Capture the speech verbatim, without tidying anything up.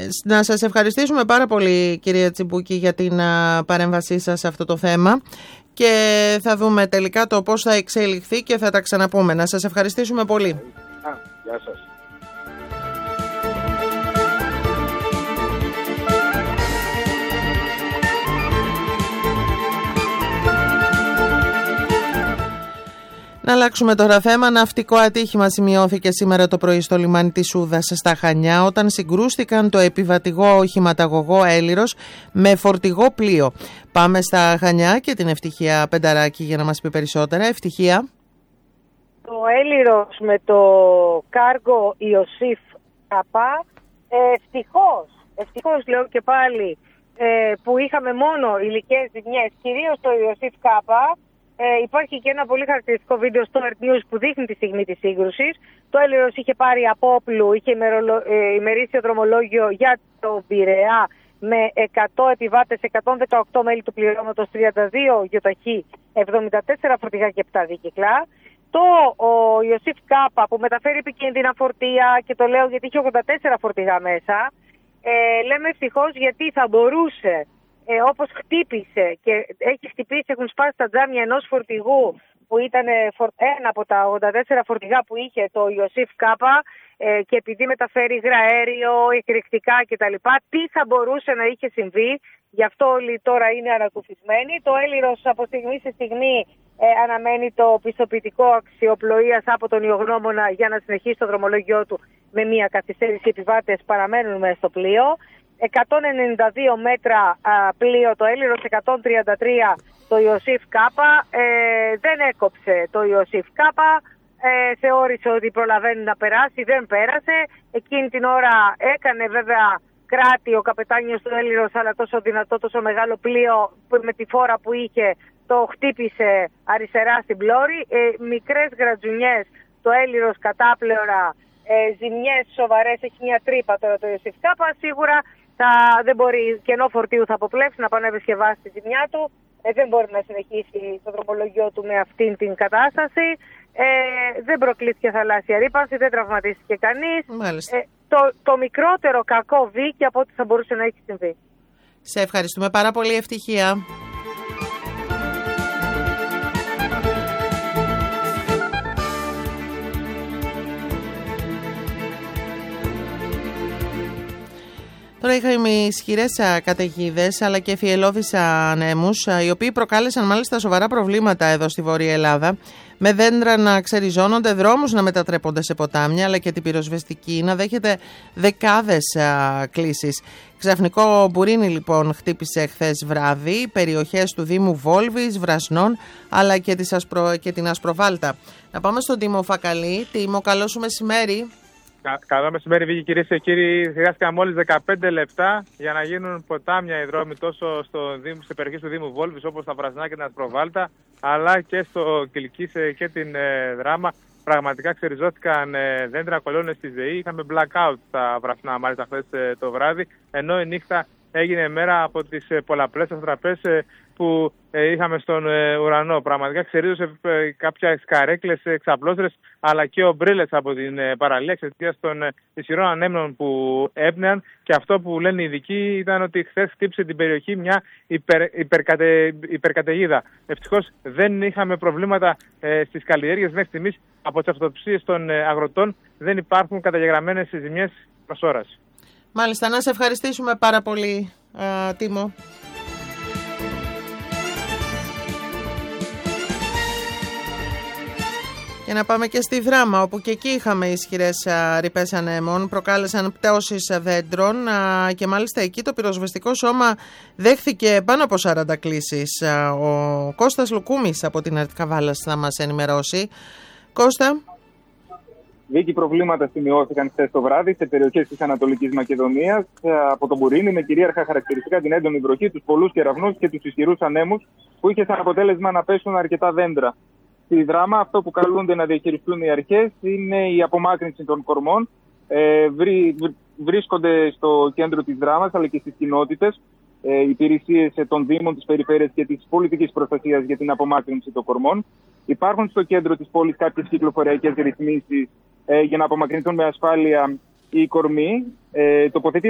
να σας ευχαριστήσουμε πάρα πολύ, κυρία Τσιμπούκη, για την α, παρέμβασή σας σε αυτό το θέμα και θα δούμε τελικά το πώς θα εξελιχθεί και θα τα ξαναπούμε. Να σας ευχαριστήσουμε πολύ. Α, γεια σας. Να αλλάξουμε τώρα θέμα. Ναυτικό ατύχημα σημειώθηκε σήμερα το πρωί στο λιμάνι της Σούδας στα Χανιά όταν συγκρούστηκαν το επιβατηγό οχηματαγωγό Έλυρος με φορτηγό πλοίο. Πάμε στα Χανιά και την Ευτυχία Πενταράκη για να μας πει περισσότερα. Ευτυχία. Το Έλυρος με το κάργο Ιωσήφ Καπά, ευτυχώς, ευτυχώς λέω και πάλι, που είχαμε μόνο υλικές ζημιές, κυρίως το Ιωσήφ Καπά. Ε, υπάρχει και ένα πολύ χαρακτηριστικό βίντεο στο Earth News που δείχνει τη στιγμή της σύγκρουσης. Το Έλυρος είχε πάρει από όπλου, είχε ημερολο, ε, ημερήσιο δρομολόγιο για το Πειραιά με εκατό επιβάτες, εκατόν δεκαοκτώ μέλη του πληρώματος, τριάντα δύο γιοταχή, εβδομήντα τέσσερα φορτηγά και επτά δίκυκλα. Το ο Ιωσήφ Κάπα που μεταφέρει επικίνδυνα φορτία, και το λέω γιατί είχε ογδόντα τέσσερα φορτηγά μέσα, ε, λέμε ευτυχώς γιατί θα μπορούσε, Ε, όπως χτύπησε και έχει χτυπήσει, έχουν σπάσει τα τζάμια ενός φορτηγού που ήταν ένα από τα ογδόντα τέσσερα φορτηγά που είχε το Ιωσήφ Κάπα, ε, και επειδή μεταφέρει υγραέριο, εκρηκτικά κτλ. Τι θα μπορούσε να είχε συμβεί, γι' αυτό όλοι τώρα είναι ανακουφισμένοι. Το Έλυρος από στιγμή σε στιγμή ε, αναμένει το πιστοποιητικό αξιοπλοείας από τον ιογνώμονα για να συνεχίσει το δρομολόγιο του με μία καθυστέρηση. Οι επιβάτες παραμένουν μέσα στο πλοίο. εκατόν ενενήντα δύο μέτρα α, πλοίο το Έλυρος, εκατόν τριάντα τρία το Ιωσήφ Κάπα. Ε, δεν έκοψε το Ιωσήφ Κάπα, ε, θεώρησε ότι προλαβαίνει να περάσει, δεν πέρασε. Εκείνη την ώρα έκανε βέβαια κράτη ο καπετάνιος του Έλυρος, αλλά τόσο δυνατό, τόσο μεγάλο πλοίο που με τη φόρα που είχε το χτύπησε αριστερά στην πλώρη. Ε, μικρές γρατζουνιές το Έλυρος κατάπλευρα, ε, ζημιές σοβαρές, έχει μια τρύπα τώρα το Ιωσήφ Κάπα. Σίγουρα θα, δεν μπορεί, κενό φορτίου θα αποπλέψει, να πάει να επισκευάσει τη ζημιά του. Ε, δεν μπορεί να συνεχίσει το δρομολογιό του με αυτήν την κατάσταση. Ε, δεν προκλήθηκε θαλάσσια ρύπανση, δεν τραυματίστηκε κανείς. Ε, το, το μικρότερο κακό βγήκε από ό,τι θα μπορούσε να έχει συμβεί. Σε ευχαριστούμε πάρα πολύ, Ευτυχία. Τώρα είχαμε ισχυρές καταιγίδες αλλά και φιελώδεις ανέμους, οι οποίοι προκάλεσαν μάλιστα σοβαρά προβλήματα εδώ στη Βόρεια Ελλάδα, με δέντρα να ξεριζώνονται, δρόμους να μετατρέπονται σε ποτάμια, αλλά και την πυροσβεστική να δέχεται δεκάδες κλήσεις. Ξαφνικό μπουρίνι λοιπόν χτύπησε χθες βράδυ περιοχές του Δήμου Βόλβης, Βρασνών, αλλά και, της Ασπρο... και την Ασπροβάλτα. Να πάμε στον Τίμο Φακαλή. Τίμο, καλό σου μεσημέρι. Καλό μεσημέρι, Βίκη, κυρίες και κύριοι. Χρειάστηκαν μόλις δεκαπέντε λεπτά για να γίνουν ποτάμια οι δρόμοι τόσο στο Δήμο, σε περιοχές του Δήμου Βόλβης, όπως τα Βρασνά και την Ασπροβάλτα, αλλά και στο Κιλκίσε και την ε, Δράμα. Πραγματικά ξεριζώθηκαν ε, δέντρα, κολόνες στη ΔΕΗ. Είχαμε blackout στα Βρασνά, μάλιστα χθες ε, το βράδυ, ενώ η νύχτα έγινε μέρα από τις ε, πολλαπλές αστραπές ε, που ε, είχαμε στον ε, ουρανό. Πραγματικά ξερίζωσε ε, κάποια καρέκλες, εξαπλώστρες, αλλά και ομπρίλες από την ε, παραλία εξαιτίας των ε, ισχυρών ανέμων που έπνεαν. Και αυτό που λένε οι ειδικοί ήταν ότι χθες χτύπησε την περιοχή μια υπερ, υπερκατε, υπερκαταιγίδα. Ευτυχώς δεν είχαμε προβλήματα ε, στις καλλιέργειες μέχρι στιγμής. Από τις αυτοψίες των ε, αγροτών δεν υπάρχουν καταγεγραμμένες ζημιές προς ώρας. Μάλιστα, να σε ευχαριστήσουμε πάρα πολύ, α, Τίμο. Και να πάμε και στη Δράμα, όπου και εκεί είχαμε ισχυρές ρηπές ανέμων, προκάλεσαν πτώσεις δέντρων και μάλιστα εκεί το πυροσβεστικό σώμα δέχθηκε πάνω από σαράντα κλήσεις. Ο Κώστας Λουκούμης από την Αρτικαβάλας θα μας ενημερώσει. Κώστα. Βίκη, προβλήματα σημειώθηκαν χθες το βράδυ σε περιοχές της Ανατολικής Μακεδονίας από τον Μπουρίνι, με κυρίαρχα χαρακτηριστικά την έντονη βροχή, τους πολλούς κεραυνούς και τους ισχυρούς ανέμους που είχε σαν αποτέλεσμα να πέσουν αρκετά δέντρα. Στη Δράμα, αυτό που καλούνται να διαχειριστούν οι αρχές είναι η απομάκρυνση των κορμών. Ε, βρί, βρίσκονται στο κέντρο της Δράμας αλλά και στις κοινότητες ε, υπηρεσίες των Δήμων, της Περιφέρειας και της Πολιτικής Προστασίας για την απομάκρυνση των κορμών. Υπάρχουν στο κέντρο της πόλης κάποιες κυκλοφοριακές ρυθμίσεις ε, για να απομακρυνθούν με ασφάλεια οι κορμοί. Ε, τοποθετεί